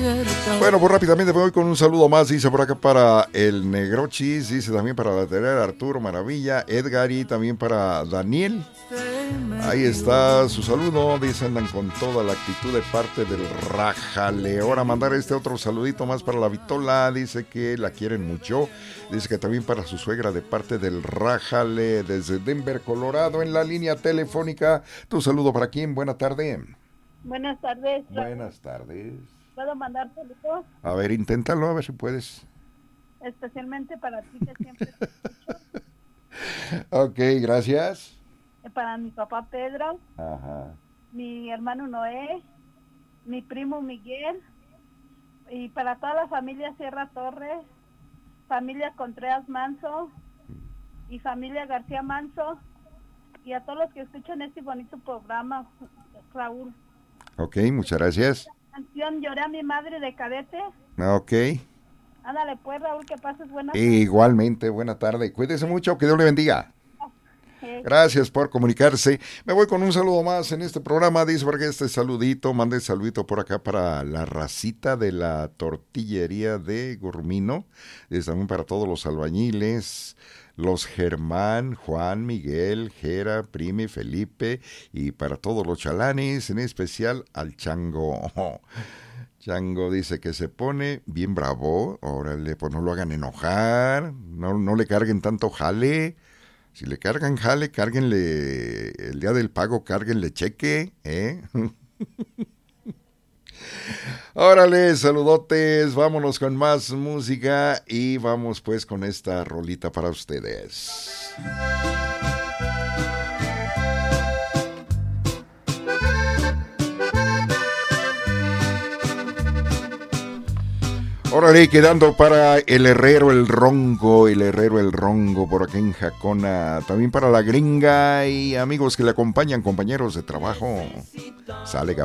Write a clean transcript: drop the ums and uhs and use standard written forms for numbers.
Bueno, pues rápidamente me voy con un saludo más, dice por acá para el Negrochis, dice también para la Terera Arturo Maravilla, Edgar y también para Daniel. Ahí está su saludo, dice andan con toda la actitud de parte del Rájale. Ahora mandar este otro saludito más para la Vitola, dice que la quieren mucho, dice que también para su suegra de parte del Rájale desde Denver, Colorado, en la línea telefónica. Tu saludo para quién, buena tarde. Buenas tardes. Buenas tardes. ¿Puedo mandar saludos? A ver, inténtalo, a ver si puedes. Especialmente para ti que siempre te escucho. Ok, gracias. Para mi papá Pedro. Ajá. Mi hermano Noé. Mi primo Miguel. Y para toda la familia Sierra Torres. Familia Contreras Manso. Y familia García Manso. Y a todos los que escuchan este bonito programa, Raúl. Ok, muchas gracias. Canción Lloré a mi madre de Cadete. Ok. Ándale pues, Raúl, que pases buena tarde. Igualmente, buena tarde. Cuídese mucho, que Dios le bendiga. Gracias por comunicarse. Me voy con un saludo más en este programa. Dice por acá este saludito, mande saludito por acá para la racita de la tortillería de Gurmino. Es también para todos los albañiles, los Germán, Juan, Miguel, Jera, Primi, Felipe y para todos los chalanes, en especial al Chango. Chango dice que se pone bien bravo. Órale, pues no lo hagan enojar, no le carguen tanto jale. Si le cargan jale, cárguenle el día del pago, cárguenle cheque, ¿eh? Órale, saludotes, vámonos con más música y vamos pues con esta rolita para ustedes. Órale, quedando para el Herrero el Ronco, por acá en Jacona, también para la Gringa y amigos que le acompañan, compañeros de trabajo. Sale,